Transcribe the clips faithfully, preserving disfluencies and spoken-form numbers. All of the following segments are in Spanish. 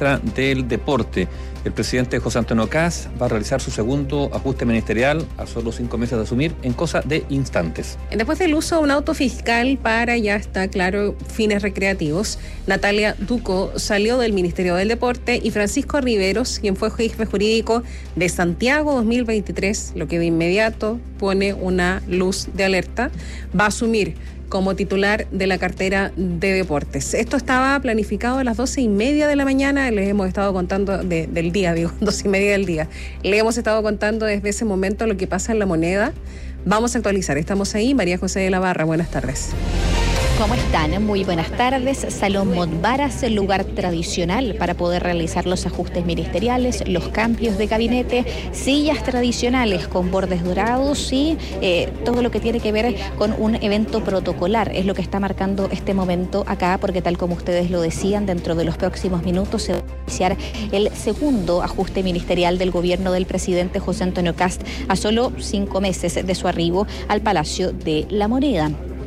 ministra del Deporte. El presidente José Antonio Kast va a realizar su segundo ajuste ministerial a solo cinco meses de asumir, en cosa de instantes. Después del uso de un auto fiscal para, ya está claro, fines recreativos, Natalia Ducó salió del Ministerio del Deporte y Francisco Riveros, quien fue jefe jurídico de Santiago dos mil veintitrés, lo que de inmediato pone una luz de alerta, va a asumir como titular de la cartera de deportes. Esto estaba planificado a las doce y media de la mañana, les hemos estado contando de, del día, digo, doce y media del día. Le hemos estado contando desde ese momento lo que pasa en La Moneda. Vamos a actualizar, estamos ahí. María José de la Barra, buenas tardes. ¿Cómo están? Muy buenas tardes. Salón Montbaras, el lugar tradicional para poder realizar los ajustes ministeriales, los cambios de gabinete, sillas tradicionales con bordes dorados y eh, todo lo que tiene que ver con un evento protocolar. Es lo que está marcando este momento acá, porque tal como ustedes lo decían, dentro de los próximos minutos se va a iniciar el segundo ajuste ministerial del gobierno del presidente José Antonio Kast a solo cinco meses de su arribo al Palacio de la Moneda.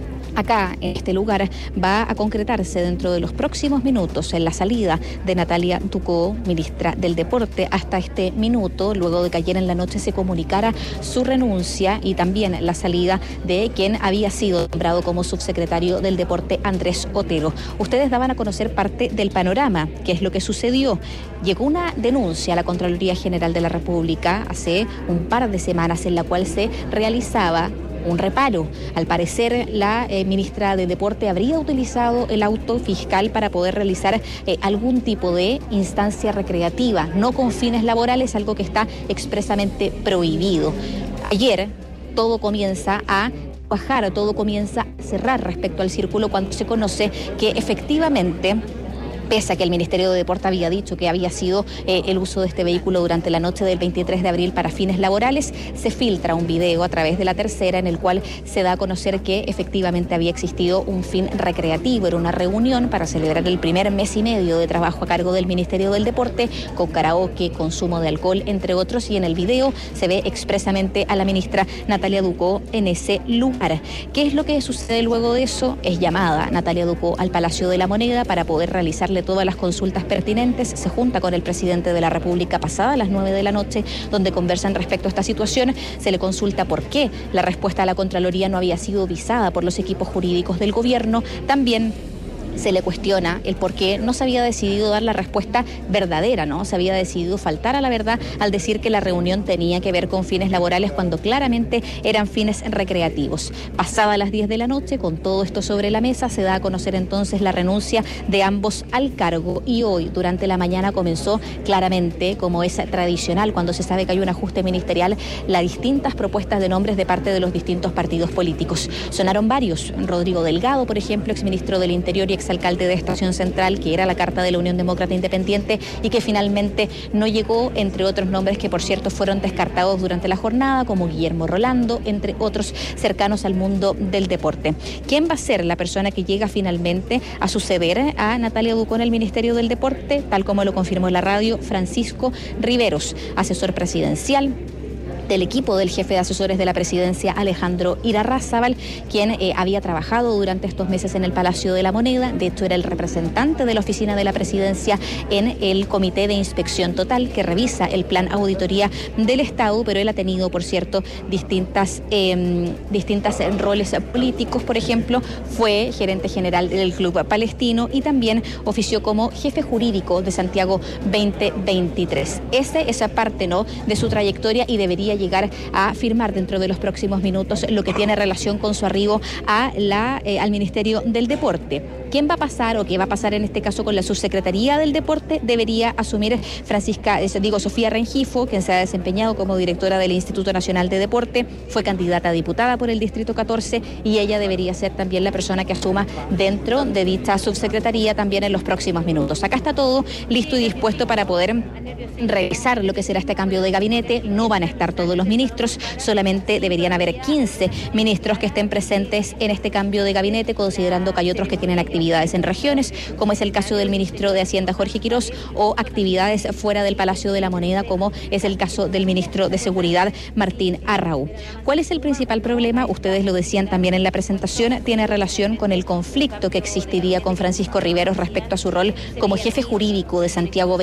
Acá, en este lugar, va a concretarse dentro de los próximos minutos en la salida de Natalia Ducó, ministra del Deporte. Hasta este minuto, luego de que ayer en la noche se comunicara su renuncia y también la salida de quien había sido nombrado como subsecretario del Deporte, Andrés Otero. Ustedes daban a conocer parte del panorama, qué es lo que sucedió. Llegó una denuncia a la Contraloría General de la República hace un par de semanas en la cual se realizaba un reparo. Al parecer, la eh, ministra de Deporte habría utilizado el auto fiscal para poder realizar eh, algún tipo de instancia recreativa, no con fines laborales, algo que está expresamente prohibido. Ayer todo comienza a bajar, todo comienza a cerrar respecto al círculo cuando se conoce que efectivamente, pese a que el Ministerio de Deporte había dicho que había sido eh, el uso de este vehículo durante la noche del veintitrés de abril para fines laborales, se filtra un video a través de La Tercera en el cual se da a conocer que efectivamente había existido un fin recreativo. Era una reunión para celebrar el primer mes y medio de trabajo a cargo del Ministerio del Deporte, con karaoke, consumo de alcohol, entre otros, y en el video se ve expresamente a la ministra Natalia Ducó en ese lugar. ¿Qué es lo que sucede luego de eso? Es llamada Natalia Ducó al Palacio de la Moneda para poder realizar todas las consultas pertinentes. Se junta con el presidente de la República pasada a las nueve de la noche, donde conversan respecto a esta situación. Se le consulta por qué la respuesta a la Contraloría no había sido visada por los equipos jurídicos del gobierno. También se le cuestiona el por qué no se había decidido dar la respuesta verdadera, ¿no? Se había decidido faltar a la verdad al decir que la reunión tenía que ver con fines laborales cuando claramente eran fines recreativos. Pasada las diez de la noche, con todo esto sobre la mesa, se da a conocer entonces la renuncia de ambos al cargo, y hoy durante la mañana comenzó claramente, como es tradicional cuando se sabe que hay un ajuste ministerial, las distintas propuestas de nombres de parte de los distintos partidos políticos. Sonaron varios. Rodrigo Delgado, por ejemplo, exministro del Interior y exalcalde de Estación Central, que era la carta de la Unión Demócrata Independiente y que finalmente no llegó, entre otros nombres que por cierto fueron descartados durante la jornada, como Guillermo Rolando, entre otros cercanos al mundo del deporte. ¿Quién va a ser la persona que llega finalmente a suceder a Natalia Ducó en el Ministerio del Deporte? Tal como lo confirmó en la radio Francisco Riveros, asesor presidencial del equipo del jefe de asesores de la presidencia, Alejandro Irarrázaval, quien eh, había trabajado durante estos meses en el Palacio de la Moneda. De hecho, era el representante de la oficina de la presidencia en el Comité de Inspección Total, que revisa el plan auditoría del Estado, pero él ha tenido, por cierto, distintas, eh, distintas roles políticos. Por ejemplo, fue gerente general del Club Palestino y también ofició como jefe jurídico de Santiago veinte veintitrés. Ese, esa parte, ¿no?, de su trayectoria, y debería llegar a firmar dentro de los próximos minutos lo que tiene relación con su arribo a la, eh, al Ministerio del Deporte. ¿Quién va a pasar o qué va a pasar en este caso con la subsecretaría del Deporte? Debería asumir Francisca, eh, digo, Sofía Rengifo, quien se ha desempeñado como directora del Instituto Nacional de Deporte, fue candidata a diputada por el Distrito catorce, y ella debería ser también la persona que asuma dentro de dicha subsecretaría también en los próximos minutos. Acá está todo listo y dispuesto para poder revisar lo que será este cambio de gabinete. No van a estar todos los ministros, solamente deberían haber quince ministros que estén presentes en este cambio de gabinete, considerando que hay otros que tienen actividades en regiones, como es el caso del ministro de Hacienda, Jorge Quirós, o actividades fuera del Palacio de la Moneda, como es el caso del ministro de Seguridad, Martín Arrau. ¿Cuál es el principal problema? Ustedes lo decían también en la presentación, tiene relación con el conflicto que existiría con Francisco Riveros respecto a su rol como jefe jurídico de Santiago